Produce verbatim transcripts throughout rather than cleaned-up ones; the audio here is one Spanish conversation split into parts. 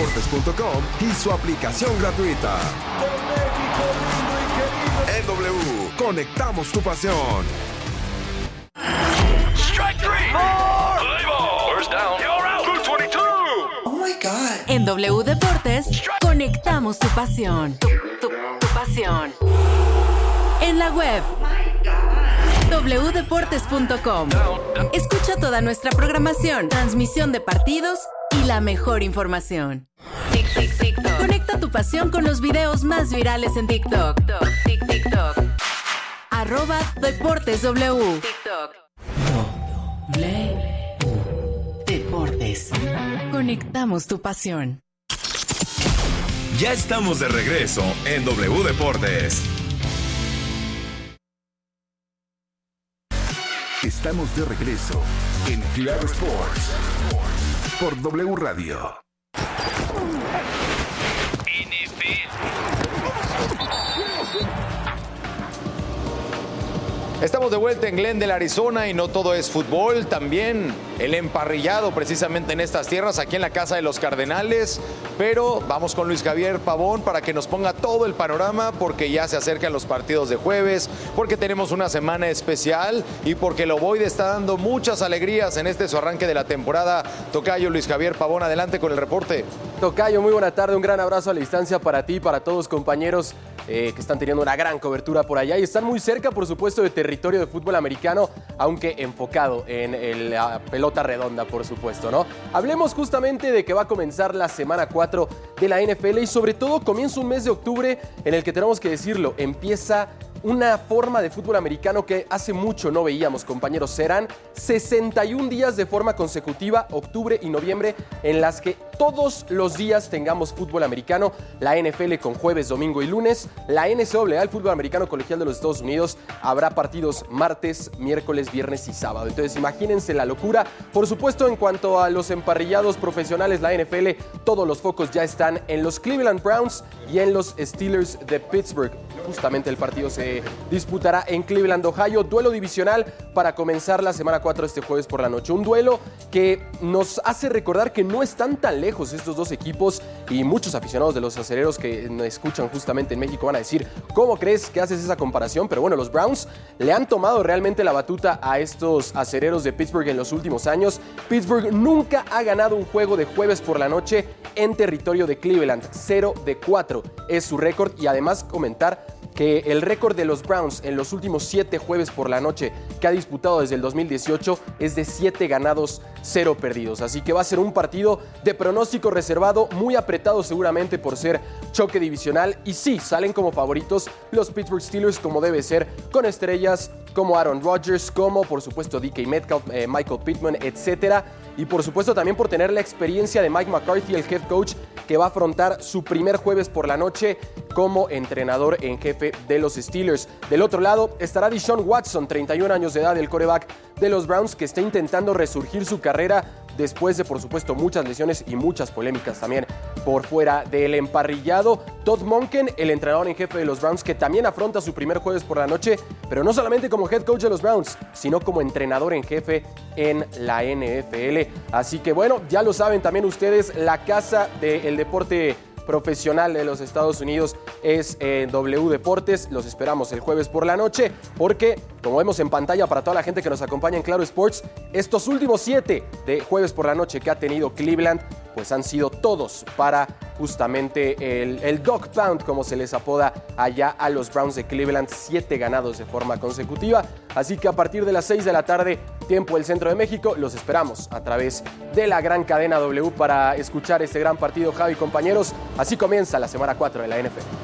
deportes punto com y su aplicación gratuita. En W, conectamos tu pasión. Strike three. First down. You're out. two twenty-two. Oh my God. En W Deportes, conectamos tu pasión. Tu, tu, tu pasión. En la web. doble u deportes punto com. Escucha toda nuestra programación, transmisión de partidos y la mejor información. Tic, tic, TikTok. Conecta tu pasión con los videos más virales en TikTok. Tic, TikTok. Arroba Deportes W. TikTok. W Deportes. Conectamos tu pasión. Ya estamos de regreso en W Deportes. Estamos de regreso en Claro Sports por W Radio. Estamos de vuelta en Glendale, Arizona, y no todo es fútbol, también el emparrillado precisamente en estas tierras, aquí en la casa de los Cardenales. Pero vamos con Luis Javier Pavón para que nos ponga todo el panorama, porque ya se acercan los partidos de jueves, porque tenemos una semana especial y porque el Ovoide está dando muchas alegrías en este su arranque de la temporada. Tocayo, Luis Javier Pavón, adelante con el reporte. Tocayo, muy buena tarde, un gran abrazo a la distancia para ti, para todos compañeros eh, que están teniendo una gran cobertura por allá y están muy cerca, por supuesto, de territorio de fútbol americano, aunque enfocado en el, la pelota redonda, por supuesto, ¿no? Hablemos justamente de que va a comenzar la semana cuatro de la N F L y sobre todo comienza un mes de octubre en el que tenemos que decirlo, empieza una forma de fútbol americano que hace mucho no veíamos, compañeros. Serán sesenta y un días de forma consecutiva, octubre y noviembre, en las que todos los días tengamos fútbol americano. La N F L con jueves, domingo y lunes. La N C A A, el fútbol americano colegial de los Estados Unidos, habrá partidos martes, miércoles, viernes y sábado. Entonces imagínense la locura. Por supuesto, en cuanto a los emparrillados profesionales, la N F L, todos los focos ya están en los Cleveland Browns y en los Steelers de Pittsburgh. Justamente el partido se disputará en Cleveland, Ohio. Duelo divisional para comenzar la semana cuatro este jueves por la noche. Un duelo que nos hace recordar que no están tan lejos estos dos equipos, y muchos aficionados de los acereros que nos escuchan justamente en México van a decir, ¿cómo crees que haces esa comparación? Pero bueno, los Browns le han tomado realmente la batuta a estos acereros de Pittsburgh en los últimos años. Pittsburgh nunca ha ganado un juego de jueves por la noche en territorio de Cleveland. cero de cuatro es su récord, y además comentar que el récord de los Browns en los últimos siete jueves por la noche que ha disputado desde el dos mil dieciocho es de siete ganados, cero perdidos. Así que va a ser un partido de pronóstico reservado, muy apretado seguramente por ser choque divisional. Y sí, salen como favoritos los Pittsburgh Steelers, como debe ser, con estrellas como Aaron Rodgers, como por supuesto D K Metcalf, eh, Michael Pittman, etcétera. Y por supuesto también por tener la experiencia de Mike McCarthy, el head coach, que va a afrontar su primer jueves por la noche como entrenador en jefe de los Steelers. Del otro lado estará Deshaun Watson, treinta y un años de edad, el quarterback de los Browns, que está intentando resurgir su carrera después de, por supuesto, muchas lesiones y muchas polémicas también por fuera del emparrillado. Todd Monken, el entrenador en jefe de los Browns, que también afronta su primer jueves por la noche, pero no solamente como head coach de los Browns, sino como entrenador en jefe en la N F L. Así que bueno, ya lo saben también ustedes, la casa del deporte profesional de los Estados Unidos es en W Deportes. Los esperamos el jueves por la noche, porque como vemos en pantalla para toda la gente que nos acompaña en Claro Sports, estos últimos siete de jueves por la noche que ha tenido Cleveland, pues han sido todos para justamente el, el Dog Pound, como se les apoda allá a los Browns de Cleveland. Siete ganados de forma consecutiva. Así que a partir de las seis de la tarde, tiempo del Centro de México, los esperamos a través de la gran cadena W para escuchar este gran partido, Javi, compañeros. Así comienza la semana cuatro de la N F L.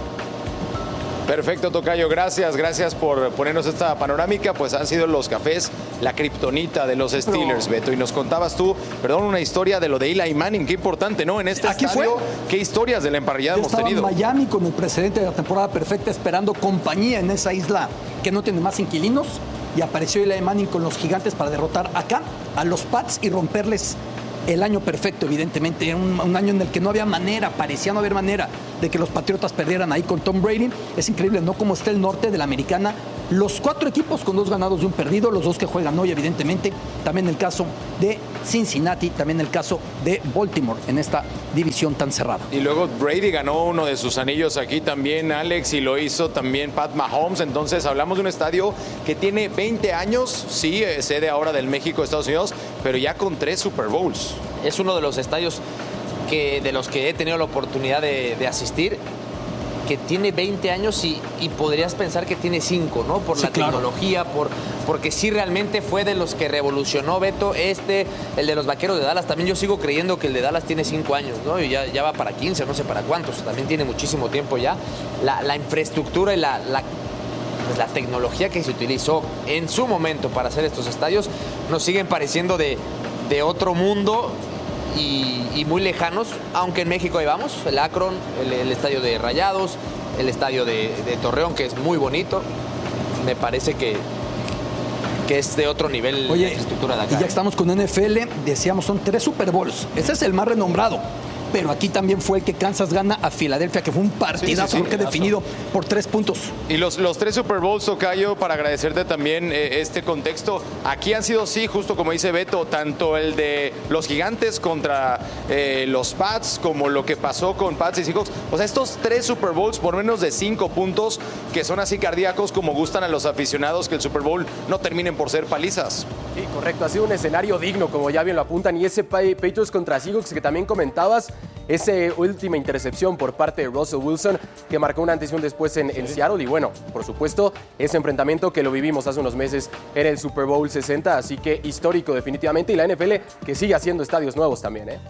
Perfecto, Tocayo, gracias, gracias por ponernos esta panorámica. Pues han sido los Cafés la kriptonita de los Steelers, no. Beto, y nos contabas tú, perdón, una historia de lo de Eli Manning, qué importante, ¿no? En este Aquí estadio, fue. qué historias de la emparrillada Yo hemos estaba tenido. en Miami con el precedente de la temporada perfecta, esperando compañía en esa isla que no tiene más inquilinos, y apareció Eli Manning con los Gigantes para derrotar acá a los Pats y romperles el año perfecto, evidentemente. Era un, un año en el que no había manera, parecía no haber manera de que los Patriotas perdieran ahí con Tom Brady. Es increíble, ¿no? Cómo está el norte de la americana Los cuatro equipos con dos ganados y un perdido, los dos que juegan hoy, evidentemente. También el caso de Cincinnati, también el caso de Baltimore en esta división tan cerrada. Y luego Brady ganó uno de sus anillos aquí también, Alex, y lo hizo también Pat Mahomes. Entonces hablamos de un estadio que tiene veinte años, sí, sede ahora del México, Estados Unidos, pero ya con tres Super Bowls. Es uno de los estadios que, de los que he tenido la oportunidad de, de asistir, que tiene veinte años y, y podrías pensar que tiene cinco, ¿no? Por sí, la claro. tecnología, por, porque sí realmente fue de los que revolucionó, Beto, este, el de los Vaqueros de Dallas. También yo sigo creyendo que el de Dallas tiene cinco años, ¿no? Y ya, ya va para quince, no sé para cuántos. También tiene muchísimo tiempo ya. La, la infraestructura y la, la, pues la tecnología que se utilizó en su momento para hacer estos estadios nos siguen pareciendo de, de otro mundo. Y, y muy lejanos, aunque en México ahí vamos, el Akron, el, el estadio de Rayados, el estadio de, de Torreón, que es muy bonito. Me parece que, que es de otro nivel. Oye, la infraestructura de acá. Y ya que estamos con N F L, decíamos, son tres Super Bowls. Ese es el más renombrado. Pero aquí también fue el que Kansas gana a Filadelfia, que fue un partidazo, sí, sí, sí, creo que definido por tres puntos. Y los, los tres Super Bowls, Tocayo, para agradecerte también eh, este contexto. Aquí han sido, sí, justo como dice Beto, tanto el de los Gigantes contra eh, los Pats, como lo que pasó con Pats y Seahawks. O sea, estos tres Super Bowls por menos de cinco puntos, que son así cardíacos como gustan a los aficionados, que el Super Bowl no terminen por ser palizas. Sí, correcto. Ha sido un escenario digno, como ya bien lo apuntan. Y ese Patriots contra Seahawks que también comentabas, esa última intercepción por parte de Russell Wilson que marcó un antes y un después en, en Seattle. Y bueno, por supuesto, ese enfrentamiento que lo vivimos hace unos meses en el Super Bowl sesenta. Así que histórico definitivamente. Y la N F L que sigue haciendo estadios nuevos también, ¿eh?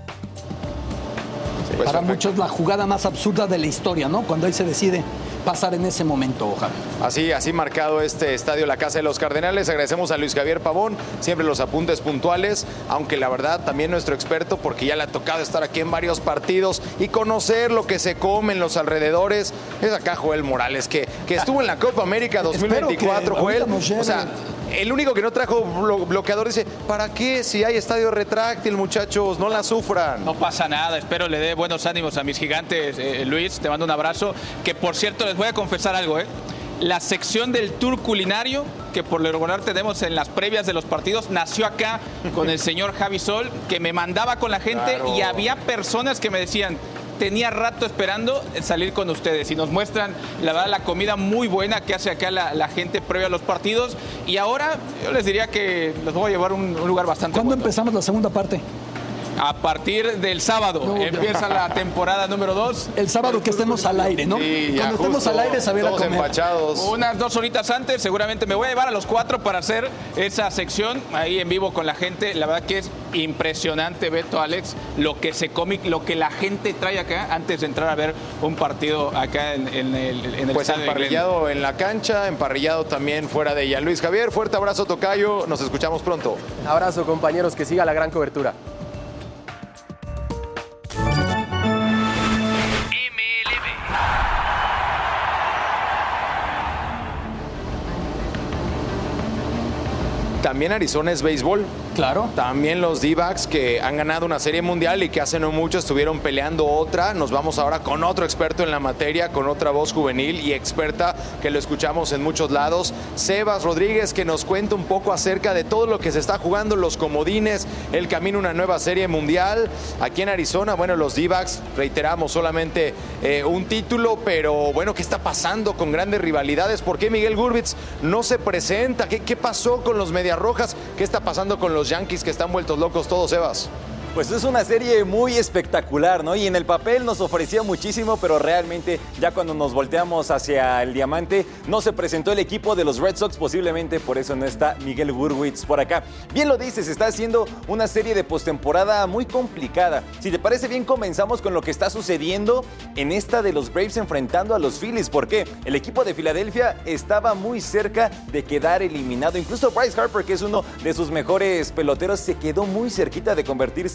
Sí, pues Para perfecto. muchos la jugada más absurda de la historia, ¿no? Cuando ahí se decide pasar en ese momento, Javi. Así, así marcado este estadio, la Casa de los Cardenales. Agradecemos a Luis Javier Pavón, siempre los apuntes puntuales, aunque la verdad también nuestro experto, porque ya le ha tocado estar aquí en varios partidos y conocer lo que se come en los alrededores, es acá Joel Morales, que, que estuvo en la Copa América dos mil veinticuatro, Espero que Joel. ahorita nos lleve. O sea, el único que no trajo blo- bloqueador dice, ¿para qué si hay estadio retráctil, muchachos? No la sufran. No pasa nada, espero le dé buenos ánimos a mis gigantes, eh, Luis, te mando un abrazo, que por cierto les voy a confesar algo, ¿eh? La sección del tour culinario que por lo regular tenemos en las previas de los partidos nació acá con el señor Javi Sol, que me mandaba con la gente Claro. y había personas que me decían, tenía rato esperando salir con ustedes y nos muestran la verdad la comida muy buena que hace acá la, la gente previa a los partidos y ahora yo les diría que los voy a llevar a un, un lugar bastante ¿Cuándo bueno. empezamos la segunda parte? A partir del sábado No, empieza la temporada número dos. El sábado que estemos al aire, ¿no? Sí, ya Cuando estemos justo, al aire, saber a todos comer. empachados. Unas dos horitas antes, seguramente me voy a llevar a los cuatro para hacer esa sección ahí en vivo con la gente. La verdad que es impresionante, Beto, Alex, lo que se come, lo que la gente trae acá antes de entrar a ver un partido acá en, en el, en el Pues estadio de emparrillado en la cancha, emparrillado también fuera de ella. Luis Javier, fuerte abrazo, tocayo. Nos escuchamos pronto. Abrazo, compañeros, que siga la gran cobertura. También Arizona es béisbol. Claro. También los D-backs que han ganado una serie mundial y que hace no mucho estuvieron peleando otra. Nos vamos ahora con otro experto en la materia, con otra voz juvenil y experta que lo escuchamos en muchos lados. Sebas Rodríguez, que nos cuenta un poco acerca de todo lo que se está jugando, los comodines, el camino a una nueva serie mundial. Aquí en Arizona, bueno, los D-backs, reiteramos, solamente eh, un título, pero bueno, ¿qué está pasando con grandes rivalidades? ¿Por qué Miguel Gurbitz no se presenta? ¿Qué, qué pasó con los Medias Rojas? ¿Qué está pasando con los Yankees que están vueltos locos todos, Sebas? Pues es una serie muy espectacular, ¿no? Y en el papel nos ofrecía muchísimo, pero realmente ya cuando nos volteamos hacia el diamante, no se presentó el equipo de los Red Sox, posiblemente por eso no está Miguel Gurbitz por acá. Bien lo dices, está haciendo una serie de postemporada muy complicada. Si te parece bien, comenzamos con lo que está sucediendo en esta de los Braves enfrentando a los Phillies. ¿Por qué? El equipo de Filadelfia estaba muy cerca de quedar eliminado. Incluso Bryce Harper, que es uno de sus mejores peloteros, se quedó muy cerquita de convertirse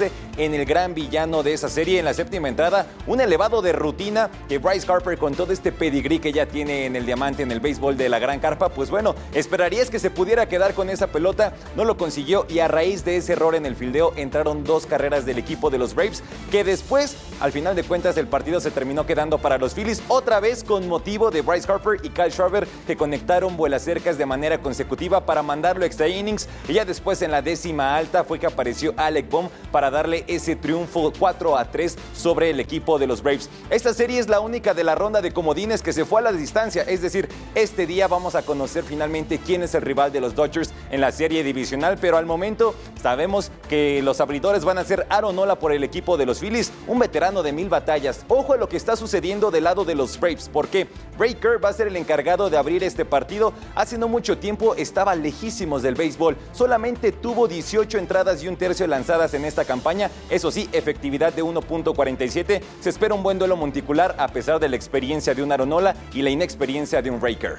convertirse en el gran villano de esa serie. En la séptima entrada, un elevado de rutina que Bryce Harper, con todo este pedigrí que ya tiene en el diamante, en el béisbol de la gran carpa, pues bueno, esperarías que se pudiera quedar con esa pelota, no lo consiguió y a raíz de ese error en el fildeo entraron dos carreras del equipo de los Braves, que después, al final de cuentas, el partido se terminó quedando para los Phillies, otra vez con motivo de Bryce Harper y Kyle Schwarber, que conectaron vuelacercas de manera consecutiva para mandarlo a extra innings, y ya después en la décima alta fue que apareció Alec Bohm para darle ese triunfo cuatro a tres sobre el equipo de los Braves. Esta serie es la única de la ronda de comodines que se fue a la distancia, es decir, este día vamos a conocer finalmente quién es el rival de los Dodgers en la serie divisional, pero al momento sabemos que los abridores van a ser Aaron Nola por el equipo de los Phillies, un veterano de mil batallas. Ojo a lo que está sucediendo del lado de los Braves, porque Ray Kerr va a ser el encargado de abrir este partido. Hace no mucho tiempo estaba lejísimos del béisbol, solamente tuvo dieciocho entradas y un tercio lanzadas en esta campaña, eso sí, efectividad de uno punto cuarenta y siete. Se espera un buen duelo monticular a pesar de la experiencia de un Aaron Nola y la inexperiencia de un Ray Kerr.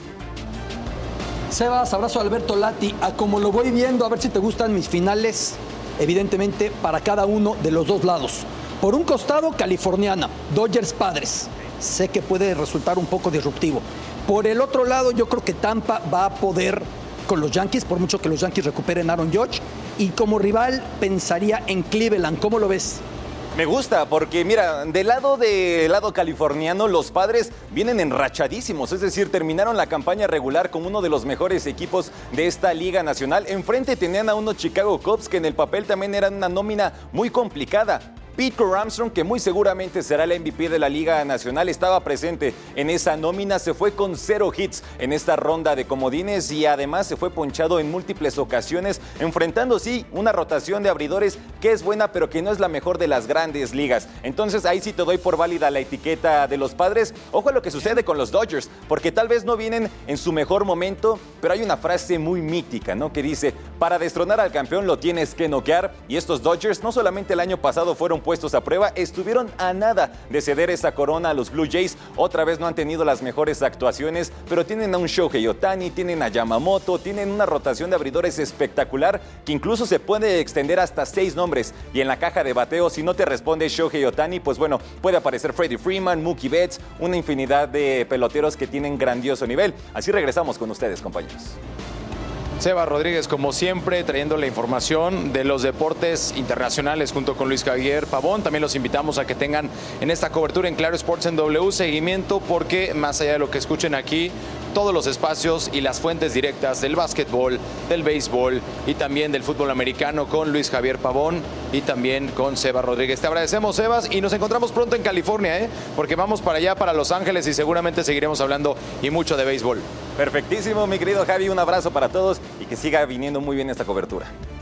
Sebas, abrazo a Alberto Lati. A como lo voy viendo, a ver si te gustan mis finales, evidentemente para cada uno de los dos lados. Por un costado, californiana, Dodgers Padres. Sé que puede resultar un poco disruptivo. Por el otro lado, yo creo que Tampa va a poder con los Yankees, por mucho que los Yankees recuperen a Aaron Judge. Y como rival, pensaría en Cleveland. ¿Cómo lo ves? Me gusta porque, mira, del lado del lado californiano, los Padres vienen enrachadísimos, es decir, terminaron la campaña regular con uno de los mejores equipos de esta Liga Nacional. Enfrente tenían a unos Chicago Cubs que en el papel también eran una nómina muy complicada. Pete Crow Armstrong, que muy seguramente será el M V P de la Liga Nacional, estaba presente en esa nómina, se fue con cero hits en esta ronda de comodines y además se fue ponchado en múltiples ocasiones, enfrentando sí una rotación de abridores que es buena, pero que no es la mejor de las grandes ligas. Entonces ahí sí te doy por válida la etiqueta de los Padres. Ojo a lo que sucede con los Dodgers, porque tal vez no vienen en su mejor momento, pero hay una frase muy mítica, ¿no? Que dice, para destronar al campeón lo tienes que noquear, y estos Dodgers no solamente el año pasado fueron puestos a prueba, estuvieron a nada de ceder esa corona a los Blue Jays. Otra vez no han tenido las mejores actuaciones, pero tienen a un Shohei Ohtani, tienen a Yamamoto, tienen una rotación de abridores espectacular que incluso se puede extender hasta seis nombres. Y en la caja de bateo, si no te responde Shohei Ohtani, pues bueno, puede aparecer Freddie Freeman, Mookie Betts, una infinidad de peloteros que tienen grandioso nivel. Así regresamos con ustedes, compañeros. Seba Rodríguez, como siempre, trayendo la información de los deportes internacionales junto con Luis Javier Pavón. También los invitamos a que tengan en esta cobertura en Claro Sports en W seguimiento, porque más allá de lo que escuchen aquí, todos los espacios y las fuentes directas del básquetbol, del béisbol y también del fútbol americano con Luis Javier Pavón y también con Seba Rodríguez. Te agradecemos, Sebas, y nos encontramos pronto en California, ¿eh? Porque vamos para allá, para Los Ángeles, y seguramente seguiremos hablando y mucho de béisbol. Perfectísimo, mi querido Javi, un abrazo para todos y que siga viniendo muy bien esta cobertura.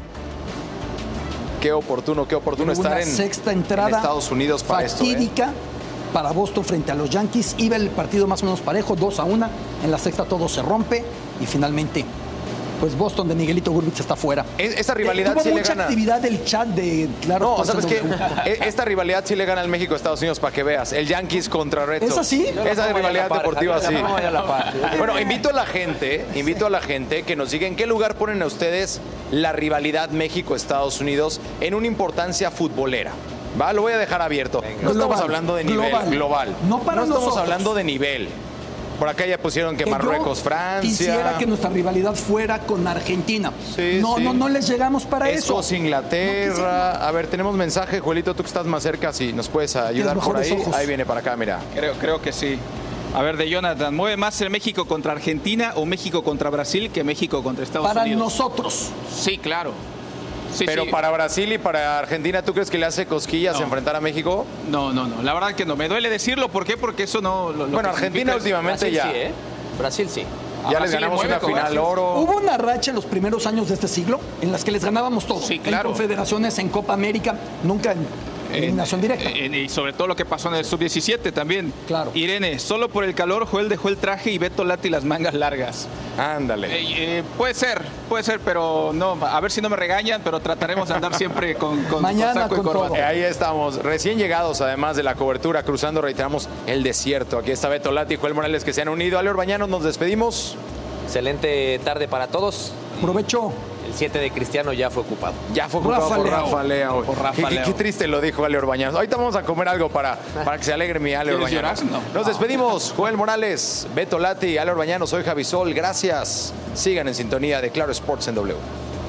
Qué oportuno, qué oportuno Una estar en, sexta entrada en Estados Unidos para fatídica esto, ¿eh? Para Boston frente a los Yankees. Iba el partido más o menos parejo, dos a una. En la sexta todo se rompe y finalmente, pues Boston de Miguelito Gurvitz está fuera. Esta rivalidad eh, tuvo sí le mucha gana. actividad del chat de Claro. No, ¿sabes qué? Esta rivalidad sí le gana al México a Estados Unidos, para que veas. El Yankees contra Red Sox. ¿Es así? Esa rivalidad par, deportiva Javier, sí. la par. Bueno, invito a la gente, invito a la gente que nos diga en qué lugar ponen a ustedes la rivalidad México-Estados Unidos en una importancia futbolera. Va, lo voy a dejar abierto. Venga. No estamos Global, hablando de nivel global. global. No para no estamos nosotros. hablando de nivel. Por acá ya pusieron que, Que Marruecos, yo Francia. Quisiera que nuestra rivalidad fuera con Argentina. Sí, no, sí. no, no les llegamos para eso. Escos, Inglaterra. No, a ver, tenemos mensaje, Juelito, tú que estás más cerca, si nos puedes ayudar por ahí. Ojos. Ahí viene para acá, mira. Creo, creo que sí. A ver, de Jonathan, ¿mueve más el México contra Argentina o México contra Brasil que México contra Estados para Unidos? Para nosotros. Sí, claro. Sí, Pero sí. para Brasil y para Argentina, ¿tú crees que le hace cosquillas No. enfrentar a México? No, no, no. La verdad que no. Me duele decirlo. ¿Por qué? Porque eso no... Lo, lo bueno, que Argentina significa es- últimamente Brasil ya. sí, ¿eh? Brasil sí. A Ya les Brasil le ganamos mueve una con final Brasil. oro. Hubo una racha en los primeros años de este siglo en las que les ganábamos todo. Sí, claro. En confederaciones, en Copa América, nunca en eliminación directa. En- en- y sobre todo lo que pasó en el sub diecisiete también. Claro. Irene, solo por el calor, Joel dejó el traje y Beto Lati las mangas largas. Ándale. Eh, eh, puede ser, puede ser, pero no, a ver si no me regañan, pero trataremos de andar siempre con, con, Mañana con saco y con corbata. todo. Eh, ahí estamos, recién llegados además de la cobertura, cruzando, reiteramos, el desierto. Aquí está Beto Lati y Joel Morales que se han unido. Ale Orbañanos, nos despedimos. Excelente tarde para todos. Provecho. El siete de Cristiano ya fue ocupado. Ya fue ocupado Rafa por Leao. Rafa Leao. Por Rafa Qué, qué- Leao. qué triste lo dijo Ale Orbañanos. Ahorita vamos a comer algo para, para que se alegre mi Ale ¿Quieres Orbañanos. llorar? No. Nos despedimos. Joel Morales, Beto Lati, Ale Orbañanos, soy Javi Sol. Gracias. Sigan en sintonía de Claro Sports en W.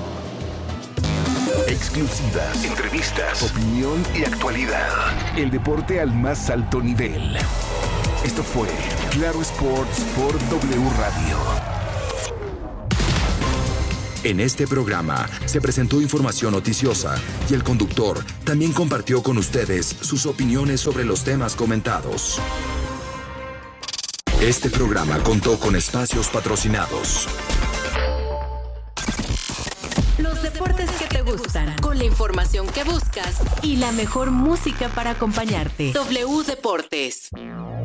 Exclusivas, entrevistas, opinión y actualidad. El deporte al más alto nivel. Esto fue Claro Sports por W Radio. En este programa se presentó información noticiosa y el conductor también compartió con ustedes sus opiniones sobre los temas comentados. Este programa contó con espacios patrocinados. Los deportes que te gustan, con la información que buscas y la mejor música para acompañarte. W Deportes.